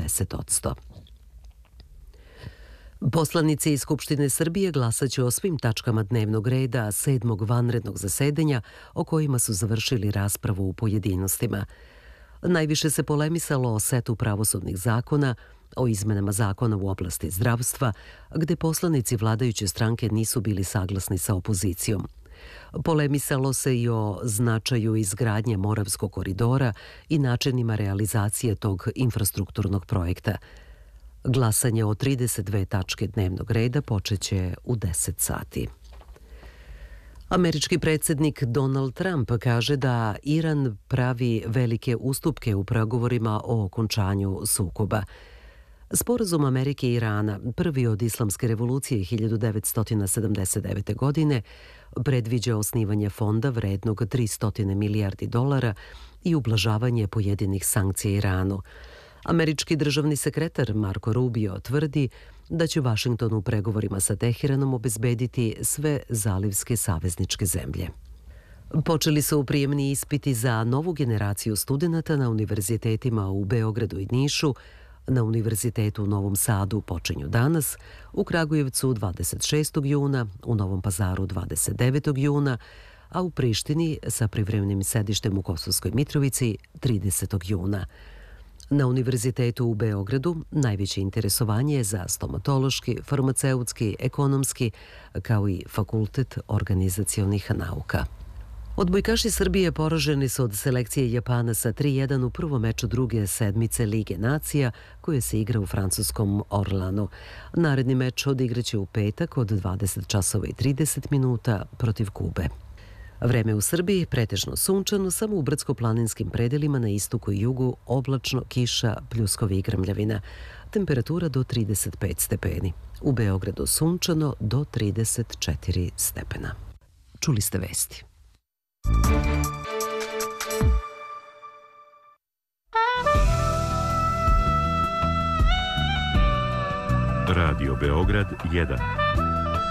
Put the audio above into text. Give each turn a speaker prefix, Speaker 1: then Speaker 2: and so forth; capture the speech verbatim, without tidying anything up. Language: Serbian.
Speaker 1: deset posto. Poslanici iz Skupštine Srbije glasaće o svim tačkama dnevnog reda sedmog vanrednog zasedanja o kojima su završili raspravu u pojedinostima. Najviše se polemisalo o setu pravosudnih zakona, o izmenama zakona u oblasti zdravstva, gde poslanici vladajuće stranke nisu bili saglasni sa opozicijom. Polemisalo se i o značaju izgradnje Moravskog koridora i načinima realizacije tog infrastrukturnog projekta. Glasanje o trideset dve tačke dnevnog reda počeće u deset sati. Američki predsjednik Donald Trump kaže da Iran pravi velike ustupke u pregovorima o okončanju sukoba. Sporazum Amerike i Irana, prvi od islamske revolucije hiljadu devetsto sedamdeset devete. godine, predviđa osnivanje fonda vrednog tristo milijardi dolara i ublažavanje pojedinih sankcija Iranu. Američki državni sekretar Marco Rubio tvrdi da će Vašington u pregovorima sa Teheranom obezbediti sve zalivske savezničke zemlje. Počeli su prijemni ispiti za novu generaciju studenata na univerzitetima u Beogradu i Nišu, na Univerzitetu u Novom Sadu počinju danas, u Kragujevcu dvadeset šestog juna, u Novom Pazaru dvadeset devetog juna, a u Prištini sa privremenim sedištem u Kosovskoj Mitrovici tridesetog juna. Na Univerzitetu u Beogradu najveće interesovanje je za stomatološki, farmaceutski, ekonomski, kao i Fakultet organizacionih nauka. Odbojkaši Srbije poraženi su od selekcije Japana sa tri jedan u prvom meču druge sedmice Lige nacija, koje se igra u francuskom Orlanu. Naredni meč odigraće u petak od dvadeset časova i trideset minuta protiv Kube. Vreme u Srbiji pretežno sunčano, samo u brdsko-planinskim predelima na istoku i jugu oblačno, kiša, pljuskovi i grmljavina. Temperatura do trideset pet stepeni. U Beogradu sunčano do trideset četiri stepena. Čuli ste vesti.
Speaker 2: Radio Beograd jedan.